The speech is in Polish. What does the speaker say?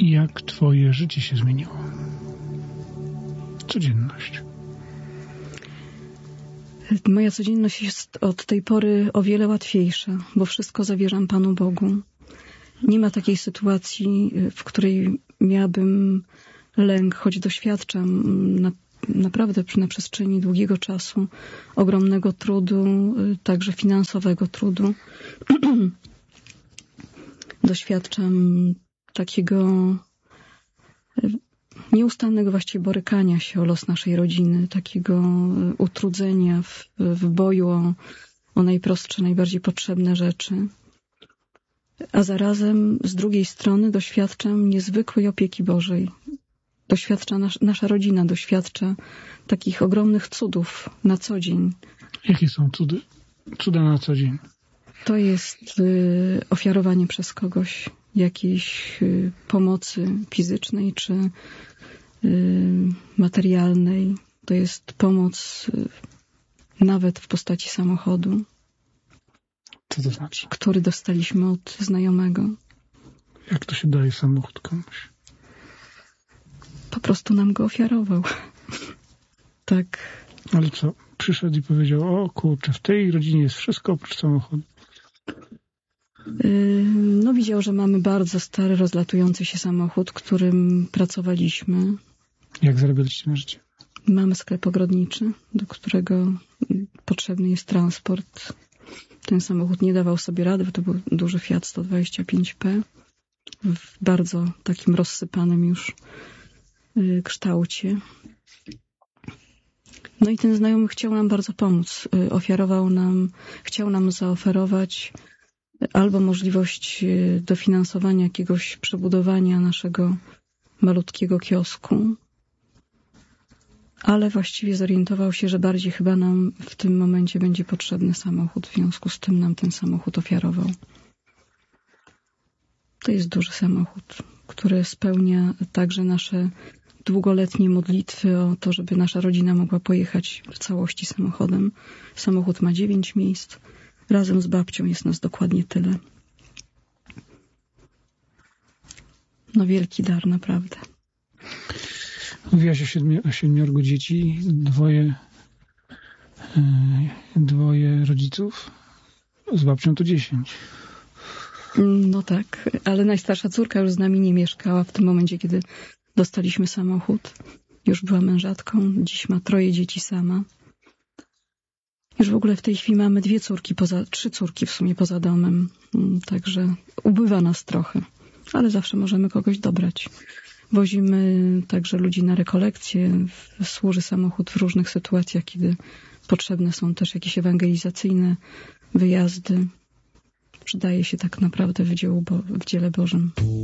Jak twoje życie się zmieniło? Codzienność. Moja codzienność jest od tej pory o wiele łatwiejsza, bo wszystko zawierzam Panu Bogu. Nie ma takiej sytuacji, w której miałabym lęk, choć doświadczam naprawdę na przestrzeni długiego czasu ogromnego trudu, także finansowego trudu. Doświadczam takiego nieustannego właściwie borykania się o los naszej rodziny, takiego utrudzenia w boju o najprostsze, najbardziej potrzebne rzeczy. A zarazem z drugiej strony doświadczam niezwykłej opieki Bożej. Doświadcza nasza rodzina, doświadcza takich ogromnych cudów na co dzień. Jakie są cuda na co dzień? To jest ofiarowanie przez kogoś jakiejś pomocy fizycznej czy materialnej. To jest pomoc nawet w postaci samochodu. Co to znaczy? Który dostaliśmy od znajomego. Jak to się daje samochód komuś? Po prostu nam go ofiarował. Tak. Ale co? Przyszedł i powiedział, o kurczę, w tej rodzinie jest wszystko oprócz samochodu. No widział, że mamy bardzo stary, rozlatujący się samochód, którym pracowaliśmy. Jak zarabialiście na życie? Mamy sklep ogrodniczy, do którego potrzebny jest transport. Ten samochód nie dawał sobie rady, bo to był duży Fiat 125P w bardzo takim rozsypanym już kształcie. No i ten znajomy chciał nam bardzo pomóc. Chciał nam zaoferować albo możliwość dofinansowania jakiegoś przebudowania naszego malutkiego kiosku, ale właściwie zorientował się, że bardziej chyba nam w tym momencie będzie potrzebny samochód. W związku z tym nam ten samochód ofiarował. To jest duży samochód, który spełnia także nasze długoletnie modlitwy o to, żeby nasza rodzina mogła pojechać w całości samochodem. Samochód ma 9 miejsc. Razem z babcią jest nas dokładnie tyle. No wielki dar, naprawdę. Mówiłaś o 7 dzieci, dwoje rodziców, z babcią to 10. No tak, ale najstarsza córka już z nami nie mieszkała w tym momencie, kiedy dostaliśmy samochód. Już była mężatką, dziś ma 3 dzieci sama. Już w ogóle w tej chwili mamy 3 córki w sumie poza domem, także ubywa nas trochę, ale zawsze możemy kogoś dobrać. Wozimy także ludzi na rekolekcje, służy samochód w różnych sytuacjach, kiedy potrzebne są też jakieś ewangelizacyjne wyjazdy. Przydaje się tak naprawdę w dziele Bożym.